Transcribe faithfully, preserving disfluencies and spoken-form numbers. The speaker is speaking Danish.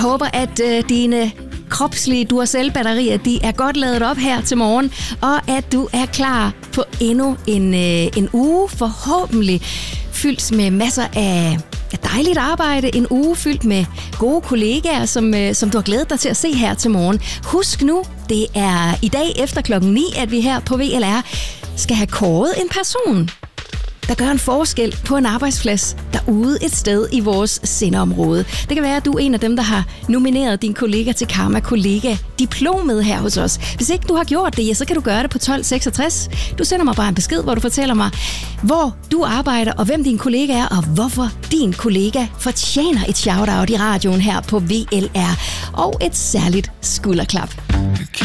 Jeg håber, at øh, dine kropslige Duracell-batterier, de er godt ladet op her til morgen, og at du er klar på endnu en, øh, en uge, forhåbentlig fyldt med masser af dejligt arbejde. En uge fyldt med gode kollegaer, som, øh, som du har glædet dig til at se her til morgen. Husk nu, det er i dag efter klokken ni, at vi her på V L R skal have kåret en person, der gør en forskel på en arbejdsplads derude et sted i vores sendeområde. Det kan være, at du er en af dem, der har nomineret din kollega til Karma Kollega Diplomet her hos os. Hvis ikke du har gjort det, ja, så kan du gøre det på tolv seksogtres. Du sender mig bare en besked, hvor du fortæller mig, hvor du arbejder, og hvem din kollega er, og hvorfor din kollega fortjener et shout-out i radioen her på V L R. Og et særligt skulderklap.